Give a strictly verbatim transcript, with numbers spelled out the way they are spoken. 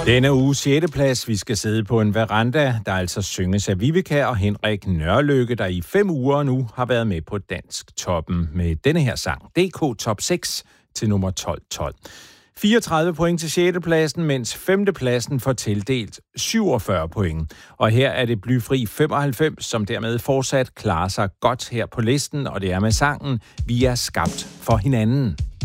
Denne uge sjette plads, vi skal sidde på en veranda, der altså synges af Vivica og Henrik Nørlykke, der i fem uger nu har været med på Dansk Toppen med denne her sang. D K Top seks til nummer tolv tolv. fireogtredive point til sjette pladsen, mens femte pladsen får tildelt syvogfyrre point. Og her er det Blyfri femoghalvfems, som dermed fortsat klarer sig godt her på listen, og det er med sangen Vi er skabt for hinanden.